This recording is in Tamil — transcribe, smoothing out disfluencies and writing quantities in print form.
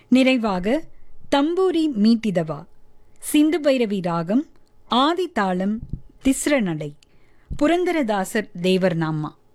நிறைவாக தம்பூரி மீட்டிதவா, சிந்து பைரவி ராகம், ஆதி தாளம், திஸ்ர நடை, புரந்தரதாசர் தேவர் நாமா.